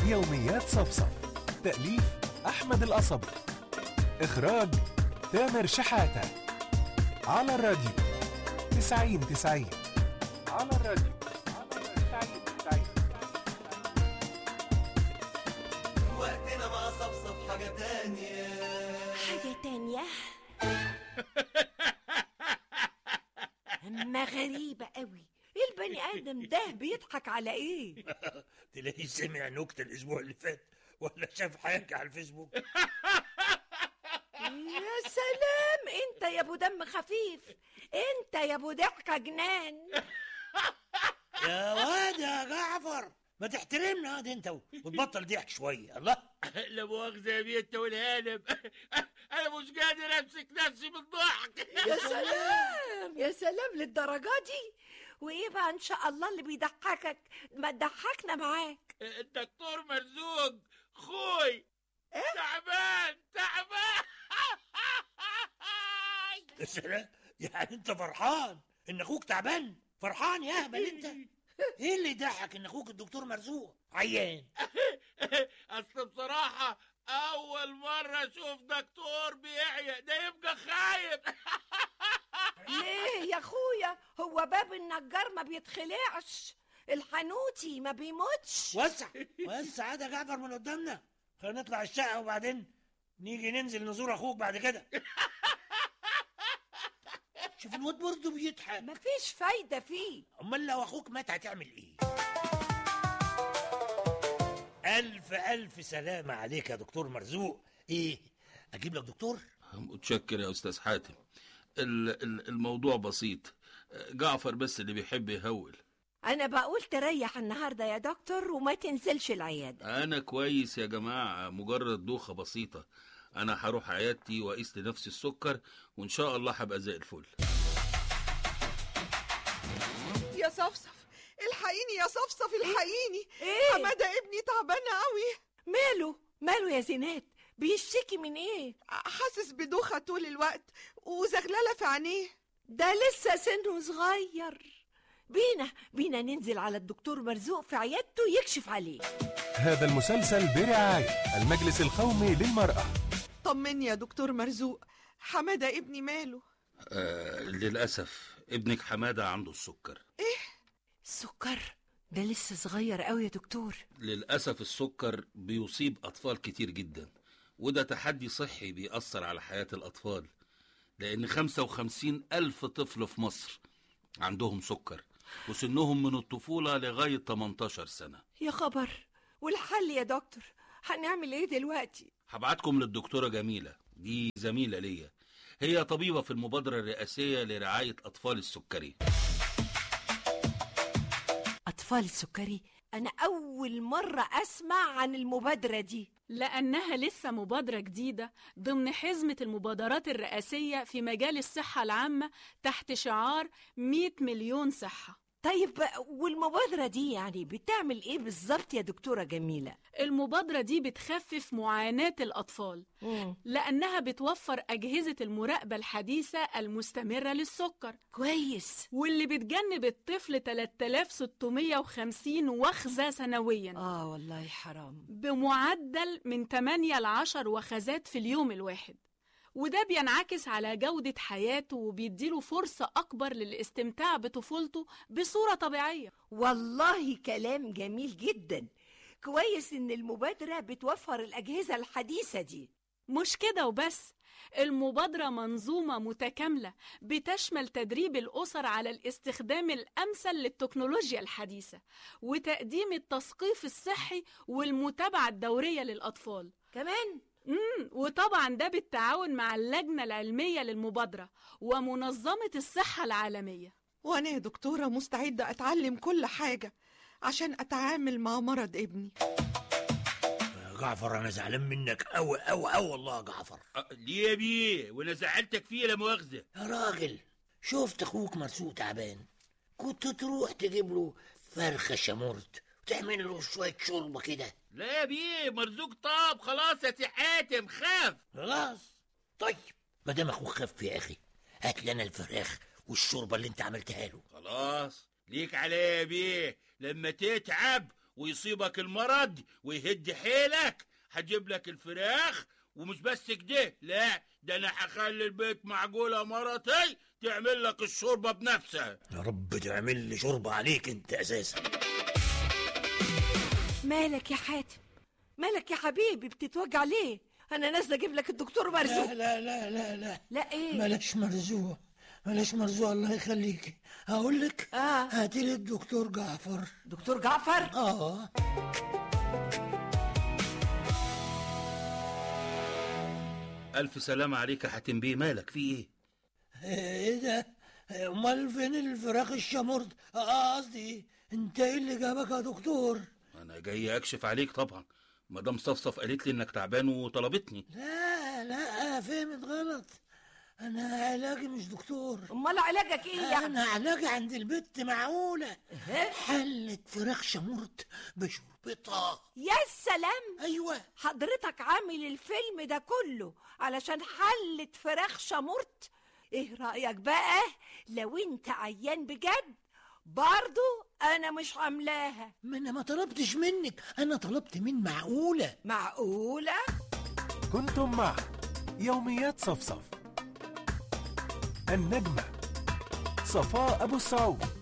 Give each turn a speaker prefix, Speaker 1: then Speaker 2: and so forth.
Speaker 1: يوميات صفصف. تأليف أحمد القصبي. إخراج تامر شحاتة. على الراديو 90-90. على الراديو 90-90.
Speaker 2: وقتنا مع صفصف حاجة تانية.
Speaker 3: حاجة تانية. أما غريبة قوي، ايه البني آدم ده بيضحك على ايه؟
Speaker 4: تلاقيه سمع نكتة الأسبوع اللي فات ولا شاف حاجة على الفيسبوك.
Speaker 3: يا سلام، انت يا ابو دم خفيف، انت يا ابو ضحكة جنان.
Speaker 4: يا واد يا جعفر، ما تحترمنا هاد انت وتبطل ضحك شوية. الله،
Speaker 5: لا مؤاخذة يا بيه انت والهانم، انا مش قادر امسك نفسي من الضحك.
Speaker 3: يا سلام يا سلام، للدرجة دي؟ وايه بقى ان شاء الله اللي بيضحكك؟ ما تضحكنا معاك.
Speaker 5: الدكتور مرزوق خوي تعبان.
Speaker 4: يا سلام، يعني انت فرحان ان اخوك تعبان؟ فرحان يا اهبل انت؟ ايه اللي يضحك ان اخوك الدكتور مرزوق عيان؟
Speaker 5: اصل بصراحة اول مرة اشوف دكتور بيعيا، ده يبقى خايب.
Speaker 3: ليه يا اخويا؟ هو باب النجار ما بيتخلعش، الحنوتي ما بيموتش.
Speaker 4: وسع عاد يا جعفر من قدامنا، خلينا نطلع الشقة وبعدين نيجي ننزل نزور اخوك بعد كده. شوف الواد برضه بيضحك.
Speaker 3: مفيش فايدة فيه.
Speaker 4: امال لو اخوك مات هتعمل ايه؟ الف سلامة عليك يا دكتور مرزوق. ايه، اجيب لك دكتور؟
Speaker 5: متشكر يا استاذ حاتم. الموضوع بسيط، جعفر بس اللي بيحب يهول.
Speaker 3: انا بقول تريح النهاردة يا دكتور وما تنزلش العيادة.
Speaker 5: انا كويس يا جماعة، مجرد دوخة بسيطة. انا هروح عيادتي واقيس لنفسي السكر وان شاء الله هبقى زي الفل.
Speaker 6: يا صفصف الحقيني، يا صفصف الحقيني.
Speaker 3: إيه؟
Speaker 6: حمادة ابني تعبان قوي.
Speaker 3: ماله يا زينات؟ بيشتكي من ايه؟
Speaker 6: حاسس بدوخة طول الوقت وزغللة في عينيه.
Speaker 3: ده لسه سنه صغير. بينا ننزل على الدكتور مرزوق في عيادته يكشف عليه.
Speaker 1: هذا المسلسل برعاية المجلس القومي للمرأة.
Speaker 6: طمني يا دكتور مرزوق، حمادة ابني ماله؟
Speaker 5: للأسف ابنك حمادة عنده السكر.
Speaker 6: ايه؟
Speaker 3: السكر؟ ده لسه صغير قوي يا دكتور.
Speaker 5: للأسف السكر بيصيب أطفال كتير جدا، وده تحدي صحي بيأثر على حياة الأطفال، لأن 55,000 طفل في مصر عندهم سكر، وسنهم من الطفولة لغاية 18 سنة.
Speaker 3: يا خبر، والحل يا دكتور؟ هنعمل ايه دلوقتي؟
Speaker 5: هبعتكم للدكتورة جميلة، دي زميلة ليا، هي طبيبة في المبادرة الرئاسية لرعاية أطفال السكري.
Speaker 3: أطفال السكري؟ أنا أول مرة أسمع عن المبادرة دي.
Speaker 7: لأنها لسه مبادرة جديدة ضمن حزمة المبادرات الرئاسية في مجال الصحة العامة تحت شعار 100 مليون صحة.
Speaker 3: طيب والمبادرة دي يعني بتعمل ايه بالظبط يا دكتورة جميلة؟
Speaker 7: المبادرة دي بتخفف معاناة الأطفال لأنها بتوفر أجهزة المراقبة الحديثة المستمرة للسكر.
Speaker 3: كويس.
Speaker 7: واللي بتجنب الطفل 3650 وخزة سنويا.
Speaker 3: والله حرام.
Speaker 7: بمعدل من 8 ل 10 وخزات في اليوم الواحد، وده بينعكس على جودة حياته وبيديله فرصة أكبر للاستمتاع بطفولته بصورة طبيعية.
Speaker 3: والله كلام جميل جدا. كويس إن المبادرة بتوفر الأجهزة الحديثة دي.
Speaker 7: مش كده وبس، المبادرة منظومة متكاملة بتشمل تدريب الأسر على الاستخدام الأمثل للتكنولوجيا الحديثة، وتقديم التثقيف الصحي والمتابعة الدورية للأطفال
Speaker 3: كمان.
Speaker 7: وطبعا ده بالتعاون مع اللجنة العلمية للمبادرة ومنظمة الصحة العالمية.
Speaker 6: وأنا يا دكتورة مستعدة أتعلم كل حاجة عشان أتعامل مع مرض ابني.
Speaker 4: يا جعفر أنا زعلان منك أوي والله يا جعفر.
Speaker 5: ليه يا بيه؟ وأنا زعلتك فيه لا مؤاخذة؟
Speaker 4: يا راجل، شفت أخوك مرزوق تعبان، كنت تروح تجيب له فرخة شمرت وتعمل له شوية شوربة كده.
Speaker 5: لا يا بيه، مرزوق طاب خلاص يا سي حاتم، خاف
Speaker 4: خلاص. طيب ما دام اخوك خف يا اخي، هات لنا الفراخ والشوربه اللي انت عملتها له.
Speaker 5: خلاص ليك عليا يا بيه، لما تتعب ويصيبك المرض ويهد حيلك هجيب لك الفراخ، ومش بس كده، لا ده انا هخلي البيت معجولة مرتي تعمل لك الشوربة بنفسها.
Speaker 4: يا رب تعمل لي شوربة عليك انت اساسا.
Speaker 3: مالك يا حاتم؟ مالك يا حبيبي بتتوجع ليه؟ انا نازله اجيب لك الدكتور مرزوق.
Speaker 4: لا لا لا لا لا
Speaker 3: لا ايه؟
Speaker 4: بلاش مرزوق، بلاش مرزوق الله يخليك. هقول لك هاتي لي الدكتور جعفر.
Speaker 3: دكتور جعفر؟
Speaker 5: ألف سلامة عليك يا حاتم بيه، مالك في ايه؟
Speaker 4: ايه ده؟ امال فين الفراخ الشمرد؟ قصدي انت ايه اللي جابك يا دكتور؟
Speaker 5: انا جاي اكشف عليك طبعا، مدام صفصف قالت لي انك تعبان وطلبتني.
Speaker 4: لا فهمت غلط، انا علاجي مش دكتور.
Speaker 3: امال علاجك ايه يعني؟
Speaker 4: انا علاجي عند البت معقولة حلة فراخ شمرد بشربتها.
Speaker 3: يا سلام.
Speaker 4: ايوه
Speaker 3: حضرتك عامل الفيلم ده كله علشان حلة فراخ شمرت؟ ايه رأيك بقى لو انت عيان بجد برضو انا مش عاملاها؟
Speaker 4: ما انا ما طلبتش منك، انا طلبت من معقولة.
Speaker 3: معقولة؟
Speaker 1: كنتم مع يوميات صفصف، النجمة صفاء أبو السعود.